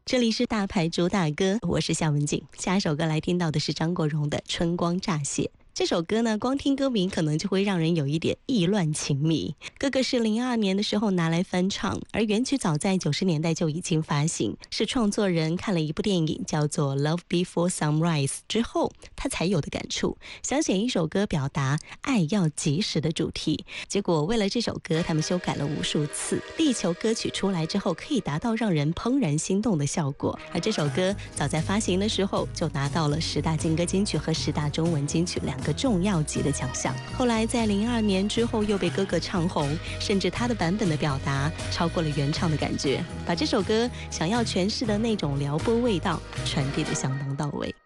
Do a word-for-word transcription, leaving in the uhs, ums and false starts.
这里是大牌主打歌，我是夏文景。下一首歌来听到的是张国荣的《春光乍泄》。这首歌呢，光听歌名可能就会让人有一点意乱情迷。哥哥是零二年的时候拿来翻唱，而原曲早在九十年代就已经发行，是创作人看了一部电影叫做《Love Before Sunrise》之后他才有的感触，想写一首歌表达爱要及时的主题。结果为了这首歌，他们修改了无数次，力求歌曲出来之后可以达到让人怦然心动的效果。而这首歌早在发行的时候就拿到了十大劲歌金曲和十大中文金曲两个重要级的奖项，后来在零二年之后又被哥哥唱红，甚至他的版本的表达超过了原唱的感觉，把这首歌想要诠释的那种撩拨味道传递得相当到位。